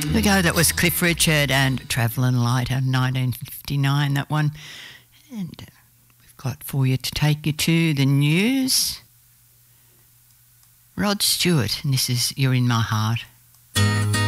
There we go, that was Cliff Richard and Travelling Light, 1959, that one. And we've got for you to take you to the news. Rod Stewart, and this is You're in My Heart.